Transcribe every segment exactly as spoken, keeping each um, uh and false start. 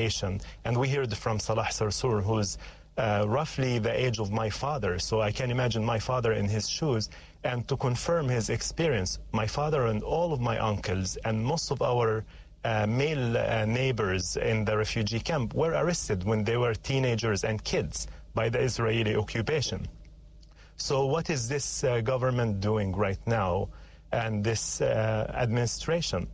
nation. And we heard from Salah Sarsour, who's uh, roughly the age of my father. So I can imagine my father in his shoes. And to confirm his experience, my father and all of my uncles and most of our uh, male uh, neighbors in the refugee camp were arrested when they were teenagers and kids by the Israeli occupation. So what is this uh, government doing right now and this uh, administration?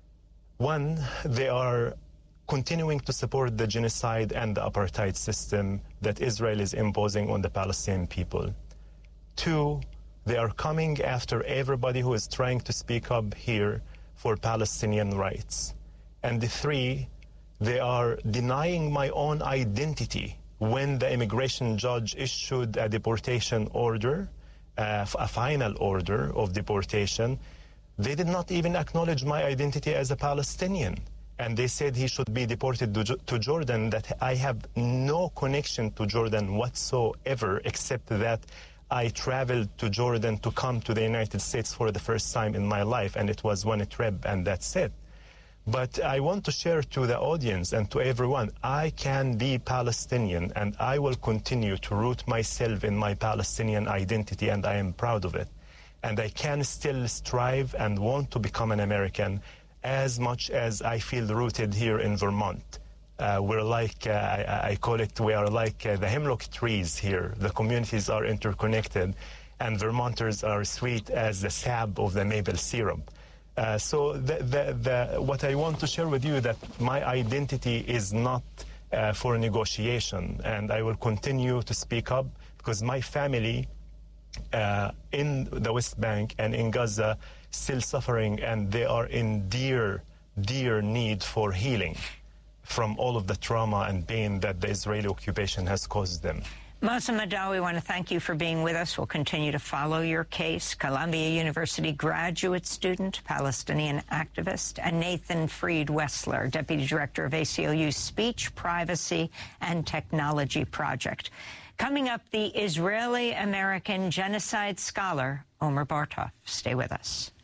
One, they are continuing to support the genocide and the apartheid system that Israel is imposing on the Palestinian people. Two, they are coming after everybody who is trying to speak up here for Palestinian rights. And the three, they are denying my own identity. When the immigration judge issued a deportation order, uh, a final order of deportation, they did not even acknowledge my identity as a Palestinian. And they said he should be deported to, to Jordan, that I have no connection to Jordan whatsoever, except that I traveled to Jordan to come to the United States for the first time in my life, and it was one trip, and that's it. But I want to share to the audience and to everyone, I can be Palestinian, and I will continue to root myself in my Palestinian identity, and I am proud of it. And I can still strive and want to become an American as much as I feel rooted here in Vermont. Uh, we're like, uh, I, I call it, we are like uh, the hemlock trees here. The communities are interconnected, and Vermonters are sweet as the sap of the maple syrup. Uh, so the, the, the, what I want to share with you that my identity is not uh, for negotiation, and I will continue to speak up because my family uh, in the West Bank and in Gaza still suffering, and they are in dear, dear need for healing from all of the trauma and pain that the Israeli occupation has caused them. Mazen Madawi, we want to thank you for being with us. We'll continue to follow your case. Columbia University graduate student, Palestinian activist, and Nathan Freed Wessler, Deputy Director of A C L U's Speech, Privacy, and Technology Project. Coming up, the Israeli-American genocide scholar, Omer Bartov. Stay with us.